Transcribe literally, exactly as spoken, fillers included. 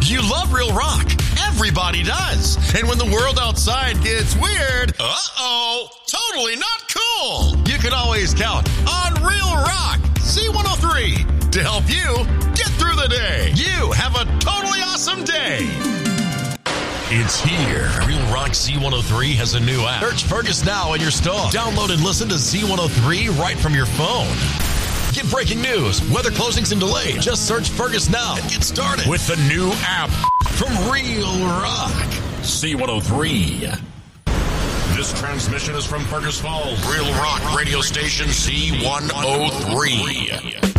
You love real rock. Everybody does. And when the world outside gets weird, uh-oh, totally not cool. You can always count on Real Rock C one oh three to help you get through the day. You have a totally awesome day. It's here. Real Rock C one oh three has a new app. Search Fergus Now in your store. Download and listen to C one oh three right from your phone. Get breaking news, weather closings and delays. Just search Fergus Now and get started with the new app from Real Rock C one oh three. This transmission is from Fergus Falls. Real Rock radio station C one oh three.